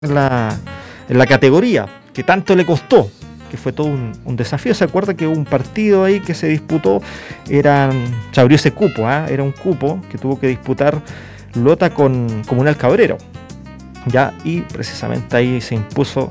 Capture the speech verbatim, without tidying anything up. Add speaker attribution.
Speaker 1: en la, en la categoría, que tanto le costó, que fue todo un, un desafío. ¿Se acuerda que hubo un partido ahí que se disputó? Eran, se abrió ese cupo, ¿eh? Era un cupo que tuvo que disputar Lota con Comunal Cabrero, ya, y precisamente ahí se impuso